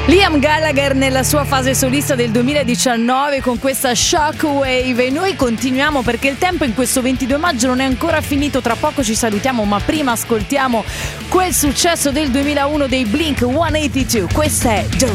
Liam Gallagher nella sua fase solista del 2019 con questa Shockwave, e noi continuiamo perché il tempo in questo 22 maggio non è ancora finito. Tra poco ci salutiamo, ma prima ascoltiamo quel successo del 2001 dei Blink-182. Questa è